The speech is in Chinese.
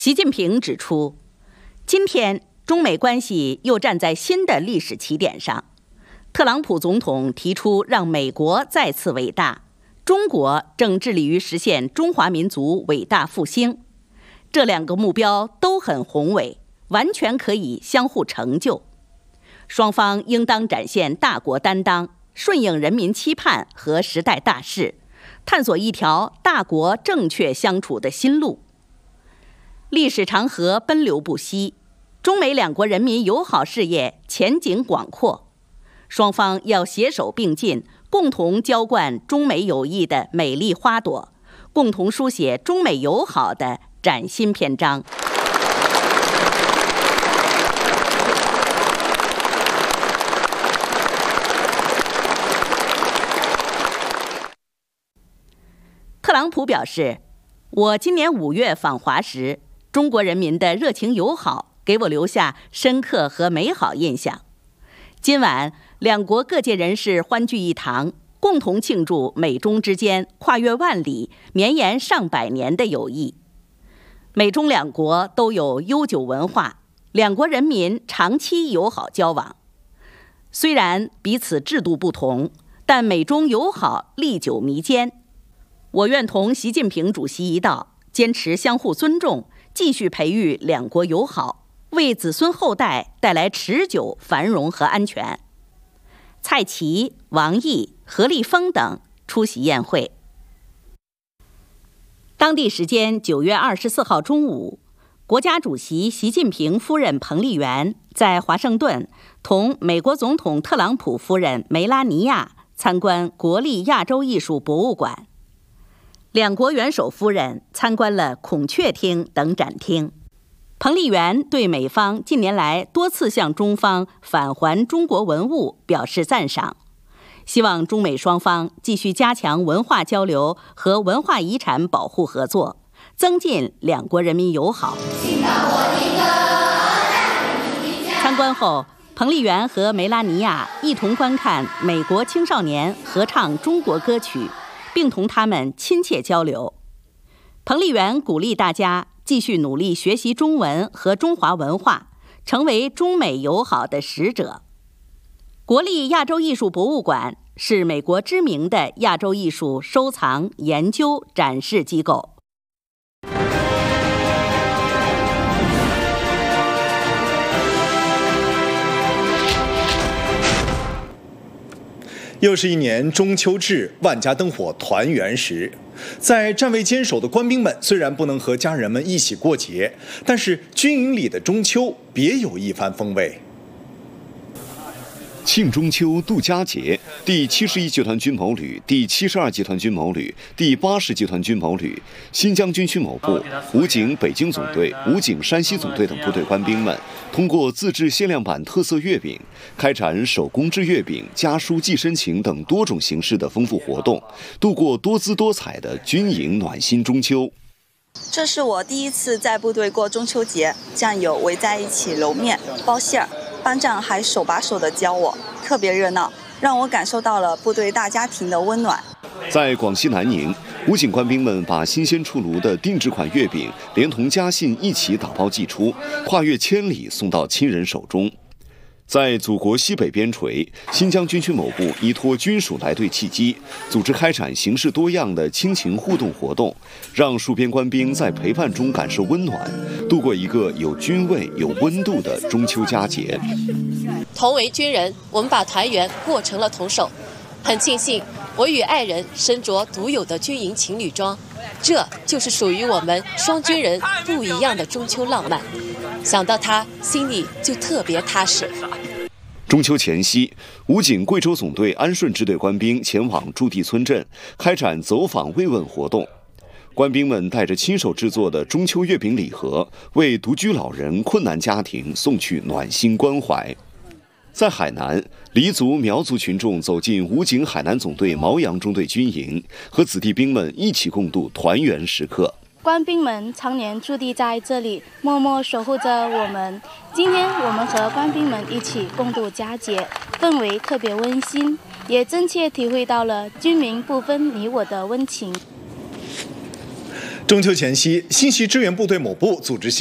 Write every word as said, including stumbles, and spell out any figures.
习近平指出，今天中美关系又站在新的历史起点上。特朗普总统提出让美国再次伟大，中国正致力于实现中华民族伟大复兴。这两个目标都很宏伟，完全可以相互成就。双方应当展现大国担当，顺应人民期盼和时代大势，探索一条大国正确相处的新路。历史长河奔流不息，中美两国人民友好事业前景广阔，双方要携手并进，共同浇灌中美友谊的美丽花朵，共同书写中美友好的崭新篇章。特朗普表示，我今年五月访华时，中国人民的热情友好给我留下深刻和美好印象。今晚，两国各界人士欢聚一堂，共同庆祝美中之间跨越万里、绵延上百年的友谊。美中两国都有悠久文化，两国人民长期友好交往。虽然彼此制度不同，但美中友好历久弥坚。我愿同习近平主席一道，坚持相互尊重，继续培育两国友好，为子孙后代带来持久繁荣和安全。蔡奇、王毅、何立峰等出席宴会。当地时间九月二十四号中午，国家主席习近平夫人彭丽媛在华盛顿同美国总统特朗普夫人梅拉尼亚参观国立亚洲艺术博物馆。两国元首夫人参观了孔雀厅等展厅。彭丽媛对美方近年来多次向中方返还中国文物表示赞赏，希望中美双方继续加强文化交流和文化遗产保护合作，增进两国人民友好。参观后，彭丽媛和梅拉尼亚一同观看美国青少年合唱中国歌曲，并同他们亲切交流。彭丽媛鼓励大家继续努力学习中文和中华文化，成为中美友好的使者。国立亚洲艺术博物馆是美国知名的亚洲艺术收藏、研究、展示机构。 又是一年中秋至，万家灯火团圆时。在站位坚守的官兵们虽然不能和家人们一起过节，但是军营里的中秋别有一番风味。 庆中秋度佳节，第七十一集团军某旅、第七十二集团军某旅、第八十集团军某旅、新疆军区某部、武警北京总队、武警山西总队等部队官兵们，通过自制限量版特色月饼、开展手工制月饼、家书寄深情等多种形式的丰富活动，度过多姿多彩的军营暖心中秋。 这是我第一次在部队过中秋节，战友围在一起揉面、包馅儿，班长还手把手地教我，特别热闹，让我感受到了部队大家庭的温暖。 在广西南宁，武警官兵们把新鲜出炉的定制款月饼连同家信一起打包寄出，跨越千里送到亲人手中。在祖国西北边陲，新疆军区某部依托军属来队契机，组织开展形式多样的亲情互动活动，让戍边官兵在陪伴中感受温暖，度过一个有军味、有温度的中秋佳节。 同为军人，我们把团圆过成了同手。很庆幸，我与爱人身着独有的军营情侣装，这就是属于我们双军人不一样的中秋浪漫。想到他，心里就特别踏实。 中秋前夕，武警贵州总队安顺支队官兵前往驻地村镇，开展走访慰问活动。官兵们带着亲手制作的中秋月饼礼盒，为独居老人、困难家庭送去暖心关怀。在海南，黎族、苗族群众走进武警海南总队毛阳中队军营，和子弟兵们一起共度团圆时刻。 官兵们常年驻地在这里，默默守护着我们。今天我们和官兵们一起共度佳节，氛围特别温馨，也真切体会到了军民不分你我的温情。 中秋前夕，信息支援部队某部组织